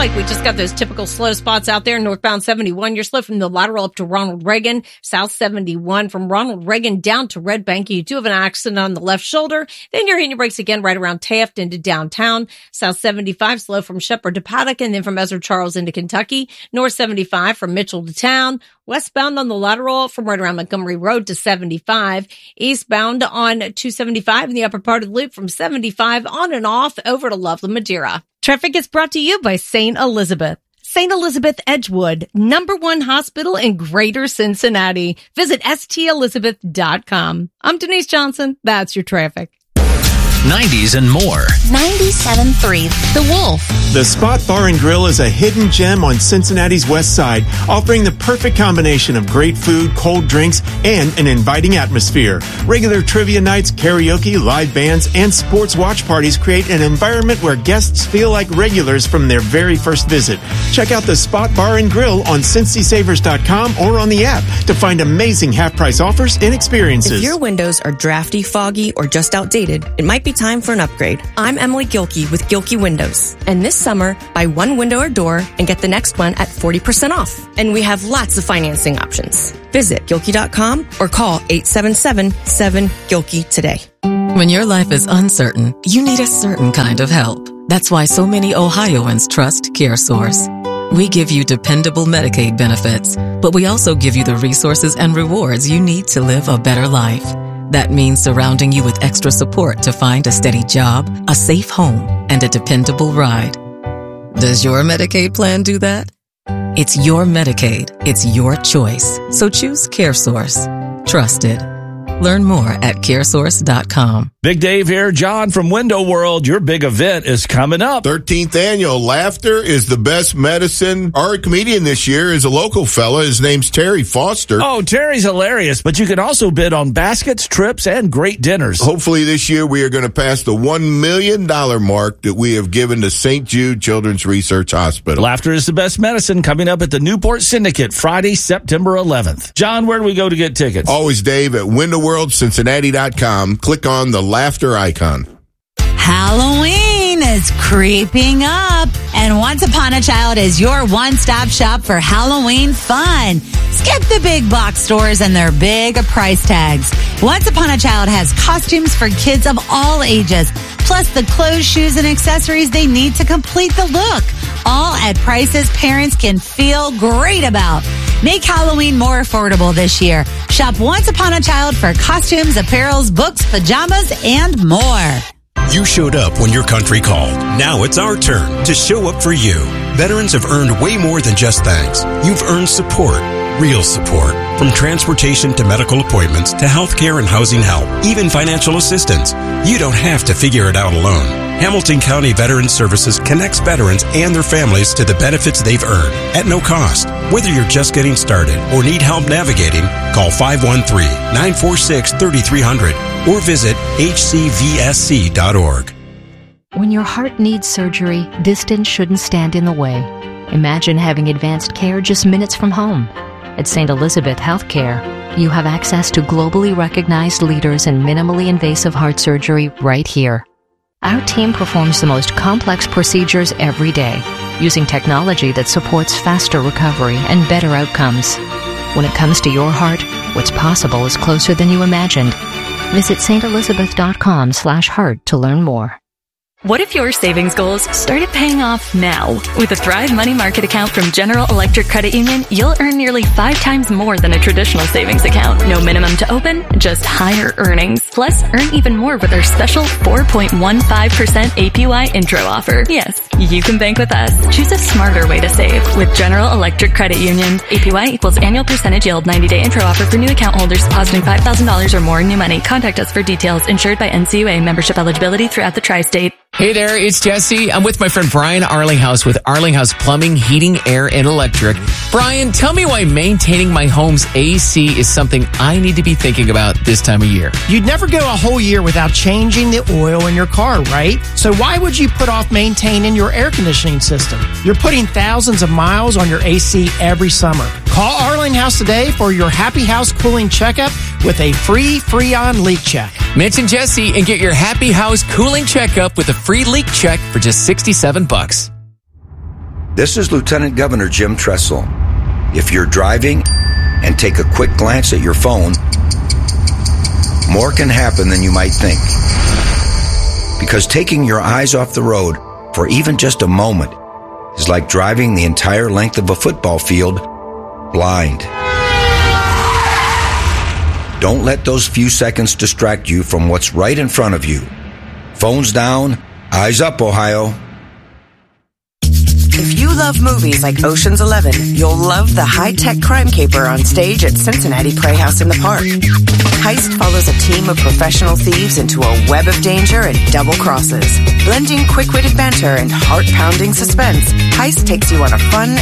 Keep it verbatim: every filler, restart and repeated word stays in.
like we just got those typical slow spots out there. Northbound seventy-one, you're slow from the lateral up to Ronald Reagan. South seventy-one, from Ronald Reagan down to Red Bank. You do have an accident on the left shoulder. Then you're hitting your brakes again right around Taft into downtown. South seventy-five, slow from Shepherd to Paddock, and then from Ezra Charles into Kentucky. North seventy-five from Mitchell to town. Westbound on the lateral from right around Montgomery Road to seventy-five. Eastbound on two seventy-five in the upper part of the loop from seventy-five on and off over to Loveland, Madeira. Traffic is brought to you by Saint Elizabeth. Saint Elizabeth Edgewood, number one hospital in Greater Cincinnati. Visit S T Elizabeth dot com. I'm Denise Johnson. That's your traffic. nineties and more. ninety-seven point three The Wolf. The Spot Bar and Grill is a hidden gem on Cincinnati's west side, offering the perfect combination of great food, cold drinks, and an inviting atmosphere. Regular trivia nights, karaoke, live bands, and sports watch parties create an environment where guests feel like regulars from their very first visit. Check out the Spot Bar and Grill on Cincy Savers dot com or on the app to find amazing half-price offers and experiences. If your windows are drafty, foggy, or just outdated, it might be time for an upgrade. I'm Emily Gilkey with Gilkey Windows. And this summer, buy one window or door and get the next one at forty percent off. And we have lots of financing options. Visit Gilkey dot com or call eight seven seven, seven, Gilkey today. When your life is uncertain, you need a certain kind of help. That's why so many Ohioans trust CareSource. We give you dependable Medicaid benefits, but we also give you the resources and rewards you need to live a better life. That means surrounding you with extra support to find a steady job, a safe home, and a dependable ride. Does your Medicaid plan do that? It's your Medicaid. It's your choice. So choose CareSource. Trusted. Learn more at CareSource dot com. Big Dave here. John from Window World. Your big event is coming up. thirteenth Annual Laughter is the Best Medicine. Our comedian this year is a local fella. His name's Terry Foster. Oh, Terry's hilarious, but you can also bid on baskets, trips, and great dinners. Hopefully this year we are going to pass the one million dollars mark that we have given to Saint Jude Children's Research Hospital. Laughter is the Best Medicine coming up at the Newport Syndicate Friday, September eleventh. John, where do we go to get tickets? Always, Dave, at window world cincinnati dot com. Click on the laughter icon. Halloween is creeping up, and Once Upon a Child is your one-stop shop for Halloween fun. Skip the big box stores and their big price tags. Once Upon a Child has costumes for kids of all ages, plus the clothes, shoes, and accessories they need to complete the look, all at prices parents can feel great about. Make Halloween more affordable this year. Shop Once Upon a Child for costumes, apparels, books, pajamas, and more. You showed up when your country called. Now it's our turn to show up for you. Veterans have earned way more than just thanks. You've earned support, real support. From transportation to medical appointments to healthcare and housing help, even financial assistance. You don't have to figure it out alone. Hamilton County Veterans Services connects veterans and their families to the benefits they've earned at no cost. Whether you're just getting started or need help navigating, call five one three, nine four six, three three zero zero or visit H C V S C dot org. When your heart needs surgery, distance shouldn't stand in the way. Imagine having advanced care just minutes from home. At Saint Elizabeth Healthcare, you have access to globally recognized leaders in minimally invasive heart surgery right here. Our team performs the most complex procedures every day, using technology that supports faster recovery and better outcomes. When it comes to your heart, what's possible is closer than you imagined. Visit Saint Elizabeth dot com slash heart to learn more. What if your savings goals started paying off now? With a Thrive Money Market account from General Electric Credit Union, you'll earn nearly five times more than a traditional savings account. No minimum to open, just higher earnings. Plus, earn even more with our special four point one five percent A P Y intro offer. Yes, you can bank with us. Choose a smarter way to save with General Electric Credit Union. A P Y equals annual percentage yield ninety-day intro offer for new account holders depositing five thousand dollars or more in new money. Contact us for details. Insured by N C U A. Membership eligibility throughout the tri-state. Hey there, it's Jesse. I'm with my friend Brian Arlinghouse with Arlinghouse Plumbing, Heating, Air, and Electric. Brian, tell me why maintaining my home's A C is something I need to be thinking about this time of year. You'd never go a whole year without changing the oil in your car, right? So why would you put off maintaining your air conditioning system? You're putting thousands of miles on your A C every summer. Call Arlinghouse today for your Happy House cooling checkup with a free Freon leak check. Mention Jesse and get your Happy House cooling checkup with a free leak check for just sixty-seven bucks. This is Lieutenant Governor Jim Tressel. If you're driving and take a quick glance at your phone, more can happen than you might think. Because taking your eyes off the road for even just a moment is like driving the entire length of a football field blind. Don't let those few seconds distract you from what's right in front of you. Phones down, eyes up, Ohio. If you love movies like Ocean's Eleven, you'll love the high-tech crime caper on stage at Cincinnati Playhouse in the Park. Heist follows a team of professional thieves into a web of danger and double crosses. Blending quick-witted banter and heart-pounding suspense, Heist takes you on a fun